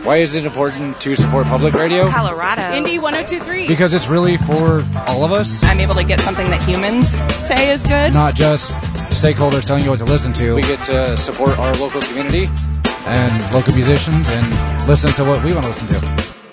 Why is it important to support public radio? Colorado. Indy 102.3. Because it's really for all of us. I'm able to get something that humans say is good. Not just stakeholders telling you what to listen to. We get to support our local community. And local musicians and listen to what we want to listen to.